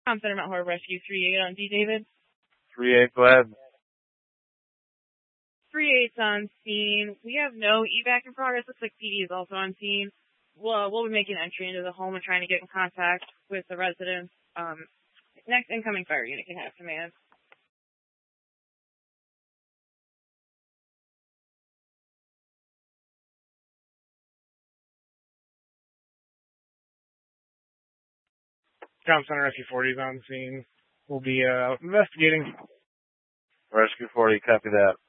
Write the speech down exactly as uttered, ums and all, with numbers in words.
I'm Center Mount Horror Rescue three eight on D, David. three eight, go ahead. three eight's on scene. We have no evac in progress. Looks like P D is also on scene. Well, we'll be making entry into the home and trying to get in contact with the residents. Um, next incoming fire unit can have command. Town Center Rescue forty is on scene. We'll be uh, investigating. Rescue forty, copy that.